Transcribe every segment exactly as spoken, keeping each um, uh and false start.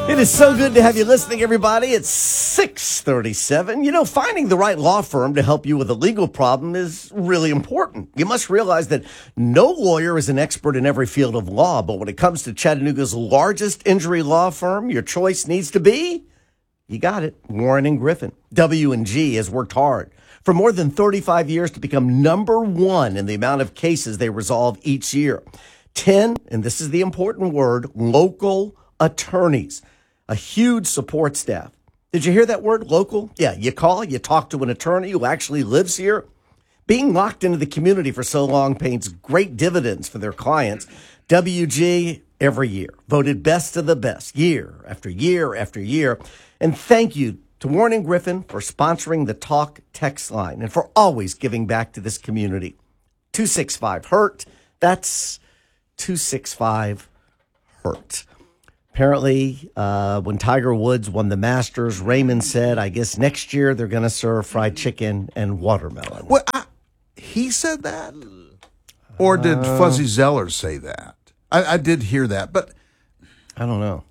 It is so good to have you listening, everybody. It's six thirty-seven. You know, finding the right law firm to help you with a legal problem is really important. You must realize that no lawyer is an expert in every field of law, but when it comes to Chattanooga's largest injury law firm, your choice needs to be, you got it, Warren and Griffin. W and G has worked hard for more than thirty-five years to become number one in the amount of cases they resolve each year. ten, and this is the important word, local attorneys. A huge support staff. Did you hear that word, local? Yeah, you call, you talk to an attorney who actually lives here. Being locked into the community for so long pays great dividends for their clients. W G, every year, voted best of the best, year after year after year. And thank you to Warren and Griffin for sponsoring the Talk text line and for always giving back to this community. two six five hurt. That's two six five hurt. Apparently, uh, when Tiger Woods won the Masters, Raymond said, I guess next year they're going to serve fried chicken and watermelon. Well, I, he said that? Or did uh, Fuzzy Zeller say that? I, I did hear that, but I don't know.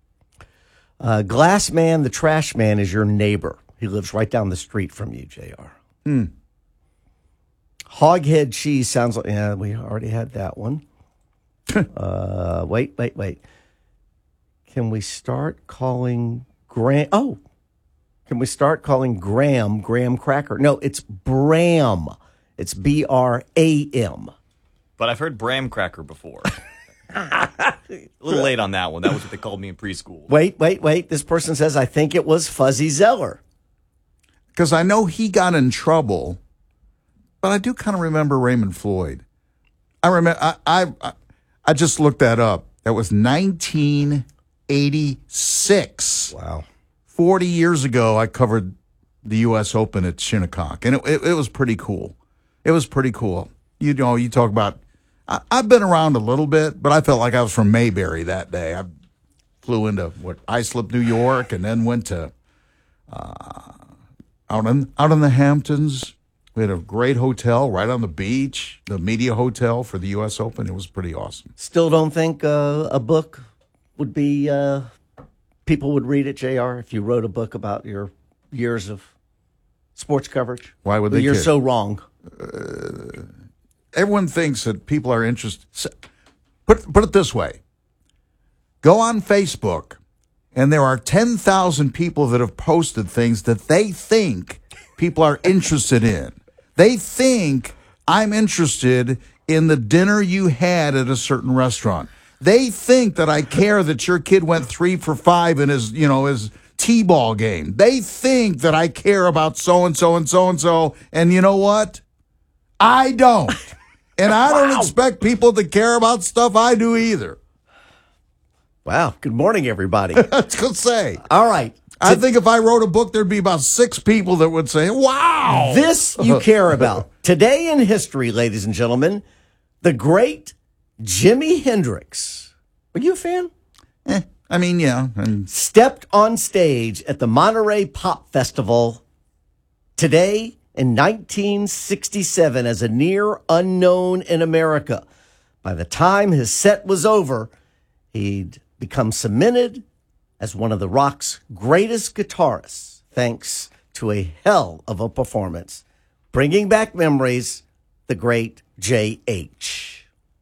Uh, Glass Man, the trash man, is your neighbor. He lives right down the street from you, J R. Hmm. Hoghead cheese sounds like, yeah, we already had that one. uh, wait, wait, wait. Can we start calling Graham? Oh, can we start calling Graham Graham Cracker? No, it's Bram. It's B R A M. But I've heard Bram Cracker before. A little late on that one. That was what they called me in preschool. Wait, wait, wait. This person says, I think it was Fuzzy Zeller. Because I know he got in trouble, but I do kind of remember Raymond Floyd. I remember. I, I I just looked that up. That was nineteen eighty-six. Wow. forty years ago, I covered the U S Open at Shinnecock, and it, it, it was pretty cool. It was pretty cool. You know, you talk about, I, I've been around a little bit, but I felt like I was from Mayberry that day. I flew into, what, Islip, New York, and then went to, uh, out in, out in the Hamptons. We had a great hotel right on the beach, the Media Hotel for the U S Open. It was pretty awesome. Still don't think uh, a book would be, uh, people would read it, J R, if you wrote a book about your years of sports coverage? Why would they? You're kid? so wrong. Uh, everyone thinks that people are interested. Put, put it this way. Go on Facebook, and there are ten thousand people that have posted things that they think people are interested in. They think I'm interested in the dinner you had at a certain restaurant. They think that I care that your kid went three for five in his, you know, his T-ball game. They think that I care about so-and-so and so-and-so. And you know what? I don't. And I don't wow. expect people to care about stuff I do either. Wow. Good morning, everybody. I was going to say. All right. I think if I wrote a book, there'd be about six people that would say, wow. This you care about. Today in history, ladies and gentlemen, the great Jimi Hendrix. Are you a fan? Eh, I mean, yeah. I'm... Stepped on stage at the Monterey Pop Festival today in nineteen sixty-seven as a near unknown in America. By the time his set was over, he'd become cemented as one of the rock's greatest guitarists, thanks to a hell of a performance. Bringing back memories, the great J H